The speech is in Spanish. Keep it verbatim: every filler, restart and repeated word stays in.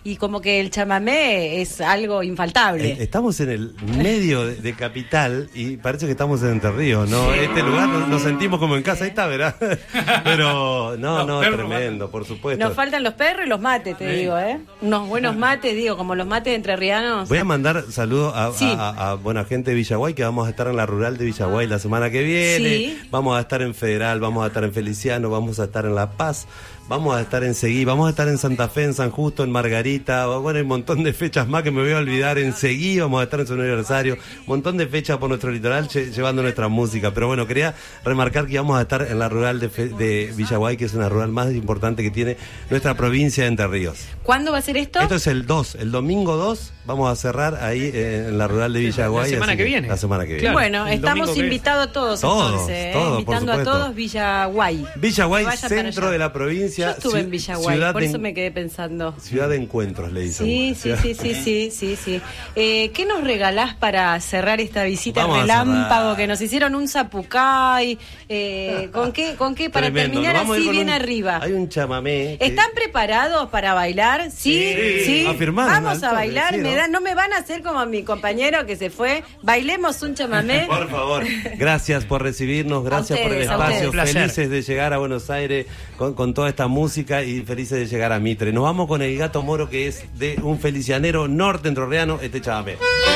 y como que el chamamé es algo infaltable. Eh, estamos en el medio de, de Capital y parece que estamos en Entre Ríos, ¿no? Sí. Este lugar nos, nos sentimos como en casa, ahí está, ¿verdad? Pero no, no, no tremendo, por supuesto. Nos faltan los perros y los mates, te sí. digo, ¿eh? Unos buenos mates, digo, como los mates entrerrianos. Voy a mandar saludos a, sí. a, a, a buena gente de Villaguay, que vamos a estar en la rural de Villaguay la semana que viene. Sí. Vamos a estar en Federal, vamos a estar en Feliciano, vamos a estar en La Paz. Vamos a estar en Seguí, vamos a estar en Santa Fe, en San Justo, en Margarita, bueno, hay un montón de fechas más que me voy a olvidar. En Seguí vamos a estar en su aniversario, un montón de fechas por nuestro litoral lle- llevando nuestra música. Pero bueno, quería remarcar que íbamos a estar en la rural de, Fe- de Villaguay, que es una rural más importante que tiene nuestra provincia de Entre Ríos. ¿Cuándo va a ser esto? Esto es el dos, el domingo dos, vamos a cerrar ahí eh, en la rural de Villaguay. La semana que viene. La semana que viene. Claro. Bueno, el estamos invitados todos, todos entonces, todos, ¿eh? Invitando a todos Villaguay. Villaguay, centro de la provincia. Yo estuve en Villaguay. Guay, por eso me quedé pensando. Ciudad de encuentros, le dicen. Sí, sí, sí, sí, sí, sí, sí. Eh, ¿Qué nos regalás para cerrar esta visita Vamos relámpago? Que nos hicieron un zapucay. Eh, ¿Con qué? ¿Con qué? Para Tremendo. terminar así bien un, arriba. Hay un chamamé. Que... ¿Están preparados para bailar? Sí, sí. sí. Afirmar, Vamos a alto, bailar. sí, ¿no? Me da, no me van a hacer como mi compañero que se fue. Bailemos un chamamé. Por favor. Gracias por recibirnos, gracias ustedes, por el espacio. Felices de llegar a Buenos Aires con, con toda esta música y felices de llegar a Mitre. Nos vamos con el Gato Moro, que es de un felicianero norte entrerriano, este chamamé.